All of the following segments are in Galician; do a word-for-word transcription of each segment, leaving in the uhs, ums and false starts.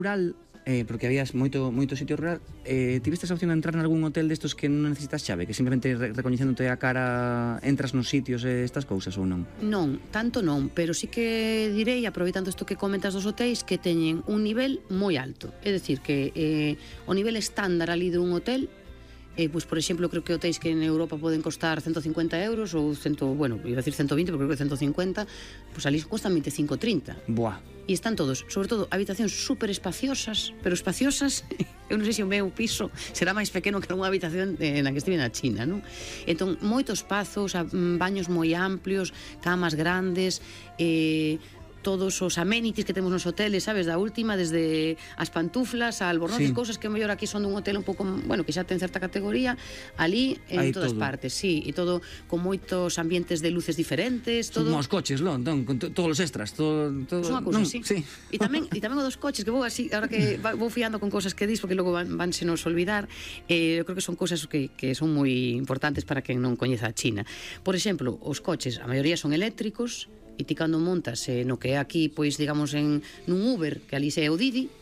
rural, eh, porque había moito, moito sitio rural, eh, tiveste a opción de entrar en algún hotel destos que non necesitas chave, que simplemente re recoñecéndote a cara entras nos sitios e estas cousas, ou non? Non, tanto non, pero sí que direi, aproveitando isto que comentas dos hotéis, que teñen un nivel moi alto. É dicir, que eh, o nivel estándar ali dun hotel, eh, pois, por exemplo, creo que hotéis que en Europa poden costar ciento cincuenta euros ou cento, bueno, iba a decir ciento vinte, porque creo que ciento cincuenta, pois ali costan veinticinco, trinta. Buah. E están todos, sobre todo, habitacións super espaciosas, pero espaciosas, eu non sei se o meu piso será máis pequeno que unha habitación eh, na que estive na China, non? Entón, moitos espazos, baños moi amplios, camas grandes, eh, todos os amenities que temos nos hoteles, sabes, da última, desde as pantuflas, a albornoces, sí. Cousas que mellor aquí son dun hotel un pouco, bueno, que xa ten certa categoría, ali en Hai todas todo. partes, sí, e todo con moitos ambientes de luces diferentes, todo. Son como os coches, non? Entón, con todos os extras, todo, todo... Son unha cousa, non, sí. sí. E tamén, e tamén o dos coches, que vou así, ahora que va, vou fiando con cousas que dis, porque logo van, van se nos olvidar, eh, eu creo que son cousas que, que son moi importantes para quen non coñeza a China. Por exemplo, os coches, a maioría son eléctricos, e ti cando montas eh, no que é aquí, pois, digamos, en nun Uber, que ali se é o Didi,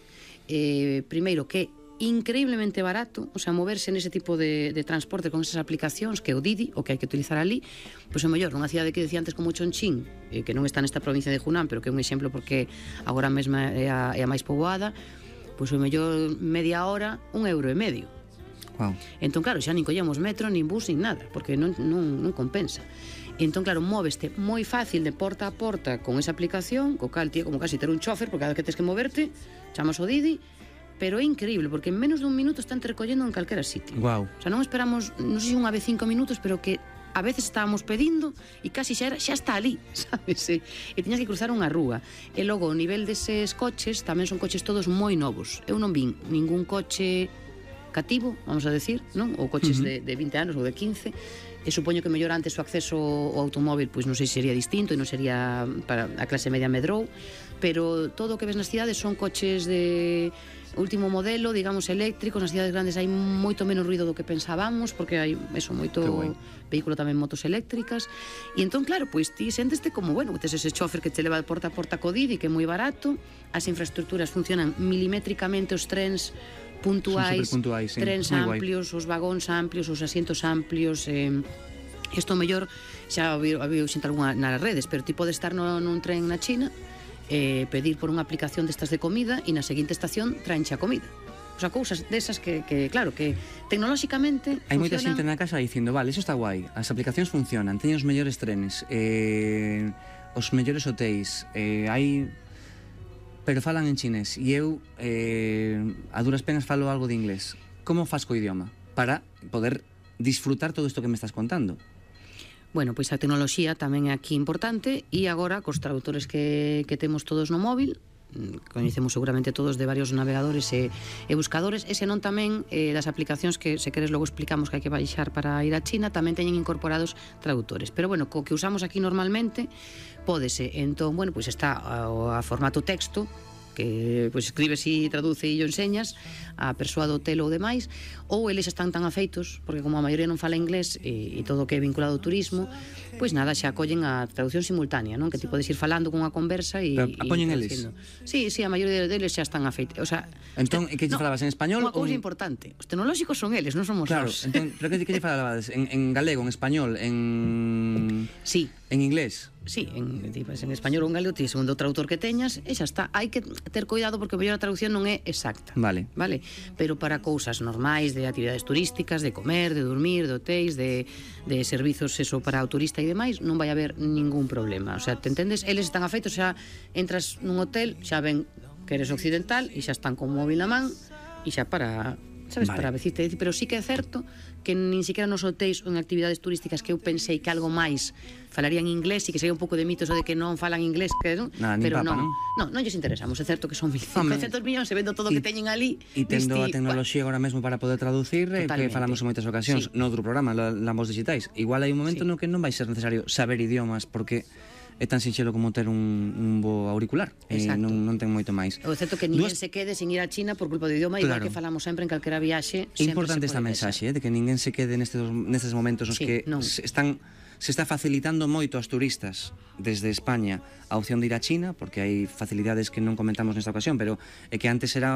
eh, primeiro que é increíblemente barato, o sea, moverse nese tipo de, de transporte con esas aplicacións, que é o Didi, o que hai que utilizar ali, pois é mellor, nunha cidade que decía antes como Chongqing, eh, que non está nesta provincia de Hunan, pero que é un exemplo porque agora mesma é a, é a máis poboada, pois o mellor media hora, un euro e medio. Wow. Entón, claro, xa nin collemos metro, nin bus, nin nada, porque non, non, non compensa. Entón, claro, móveste moi fácil de porta a porta con esa aplicación, co cal tío como casi ter un chofer, porque cada vez que tens que moverte, chamas o Didi, pero é increíble, porque en menos dun minuto están te recollendo en calquera sitio. Wow. O sea, non esperamos, non sei se unha vez cinco minutos, pero que a veces estábamos pedindo e casi xa, era, xa está ali, sabes? E, e tiñas que cruzar unha rúa. E logo, o nivel deses coches, tamén son coches todos moi novos. Eu non vin ningún coche cativo, vamos a decir, non? Ou coches uh -huh. de, de vinte anos ou de quince, e supoño que mellor antes o acceso ao automóvil, pois non sei se sería distinto e non sería para a clase media medrou, pero todo o que ves nas cidades son coches de último modelo, digamos, eléctricos. Nas cidades grandes hai moito menos ruido do que pensábamos, porque hai eso, moito vehículo tamén, motos eléctricas, e entón, claro, pois ti senteste como, bueno, tes ese chofer que te leva de porta a porta co Didi, que é moi barato, as infraestructuras funcionan milimétricamente, os trens puntuais, sí. Trens muy amplios, guay. Os vagóns amplios, os asientos amplios, eh, isto mellor xa había xente algunha nas redes, pero ti podes estar no, nun tren na China, eh, pedir por unha aplicación destas de comida e na seguinte estación traenche a comida. O sea, cousas desas que, que claro, que tecnolóxicamente hai moita xente na casa dicindo, vale, eso está guai, as aplicacións funcionan, teñen os mellores trenes, eh, os mellores hotéis, eh, hai... pero falan en chinés, e eu eh, a duras penas falo algo de inglés. Como fas co idioma para poder disfrutar todo isto que me estás contando? Bueno, pois a tecnoloxía tamén é aquí importante, e agora cos traductores que, que temos todos no móvil, coñecemos seguramente todos de varios navegadores e, e buscadores, e senón tamén eh, das aplicacións que, se queres, logo explicamos que hai que baixar para ir a China, tamén teñen incorporados traductores. Pero bueno, co que usamos aquí normalmente, pódese, entón, bueno, pois está a, a formato texto, que pois escribes e traduce e o enseñas a persoa do hotel ou demais, ou eles están tan afeitos, porque como a maioría non fala inglés e, e todo o que é vinculado ao turismo, pois nada, xa acollen a traducción simultánea, non? Que ti podes ir falando con unha conversa e... Pero apoñen eles? Sí, sí, a maioría deles xa están afeitos, o sea... Entón, que te no, falabas en español? Unha cousa importante, os tecnolóxicos son eles, non somos claro, nós. Entón, pero que, que te falabas? En, en galego, en español, en... Sí. En inglés? Sí, en, en español ou en galego, ti segundo o traductor que teñas, e xa está. Hai que ter cuidado porque mellor a traducción non é exacta. Vale. Vale? Pero para cousas normais de actividades turísticas, de comer, de dormir, de hotéis, de, de servizos eso para o turista e demais, non vai haber ningún problema. O sea, te entendes? Eles están afeitos, xa entras nun hotel, xa ven que eres occidental e xa están con móvil na man e xa para... sabes, vale. Para decirte, pero sí que é certo que nin siquiera nos hotéis ou en actividades turísticas que eu pensei que algo máis falarían inglés e que sería un pouco de mitos o de que non falan inglés, que non, Nada, pero papa, non, non, non, non lles interesamos, é certo que son mil cincuentos millóns e vendo todo o que teñen ali e tendo a tecnoloxía agora mesmo para poder traducir, eh, que falamos en moitas ocasións, sí. Noutro programa, Lambos Digitais, igual hai un momento sí. No que non vai ser necesario saber idiomas, porque é tan sinxelo como ter un, un bo auricular, e eh, non, non ten moito máis. O certo que ninguén Duas... se quede sin ir a China por culpa do idioma, claro. Igual que falamos sempre en calquera viaxe. É importante esta mensaxe, eh, de que ninguén se quede nestes, nestes momentos nos sí, que se están se está facilitando moito aos turistas desde España a opción de ir a China, porque hai facilidades que non comentamos nesta ocasión, pero é que antes era